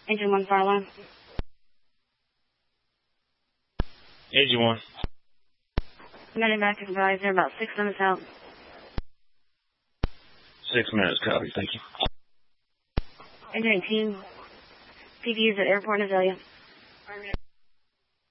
Engine 1 fire alarm. Engine 1. Commander back advised they're about 6 minutes out. 6 minutes, copy, thank you. Engine 18. PDUs at Airport in Azalea.